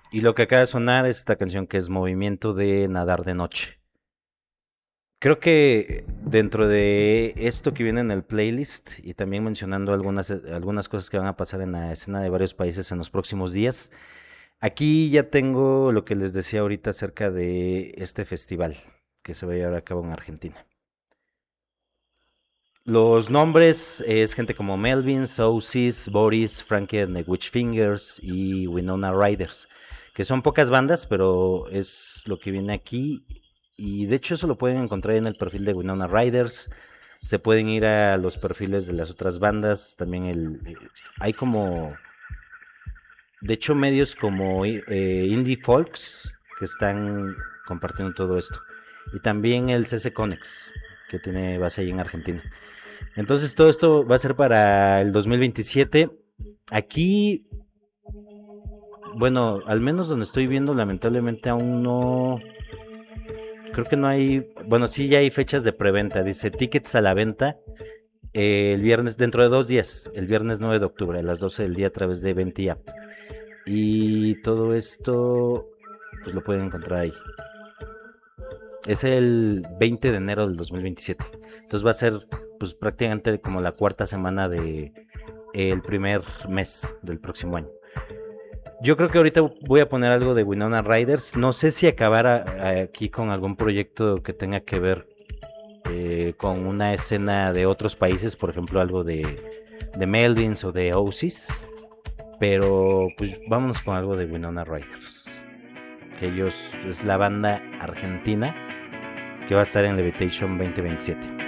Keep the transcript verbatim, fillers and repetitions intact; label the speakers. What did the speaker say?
Speaker 1: Y lo que acaba de sonar es esta canción que es Movimiento de Nadar de Noche. Creo que dentro de esto que viene en el playlist y también mencionando algunas, algunas cosas que van a pasar en la escena de varios países en los próximos días, aquí ya tengo lo que les decía ahorita acerca de este festival que se va a llevar a cabo en Argentina. Los nombres es gente como Melvin, Sosis, Boris, Frankie and the Witchfingers y Winona Riders, que son pocas bandas, pero es lo que viene aquí. Y de hecho eso lo pueden encontrar en el perfil de Winona Riders. Se pueden ir a los perfiles de las otras bandas. También el, eh, hay como, de hecho medios como eh, Indie Folks que están compartiendo todo esto. Y también el C C Conex, que tiene base ahí en Argentina. Entonces todo esto va a ser para el dos mil veintisiete. Aquí, bueno, al menos donde estoy viendo, lamentablemente aún no. Creo que no hay. Bueno, sí, ya hay fechas de preventa. Dice tickets a la venta eh, el viernes, dentro de dos días, el viernes nueve de octubre, a las doce del día a través de Venti App. Y todo esto, pues lo pueden encontrar ahí. Es el veinte de enero del dos mil veintisiete. Entonces va a ser pues prácticamente como la cuarta semana de el primer mes del próximo año. Yo creo que ahorita voy a poner algo de Winona Riders. No sé si acabar a- aquí con algún proyecto que tenga que ver eh, con una escena de otros países, por ejemplo algo de, de Melvins o de Oasis. Pero pues vámonos con algo de Winona Riders. Que ellos es la banda argentina que va a estar en Levitation dos mil veintisiete.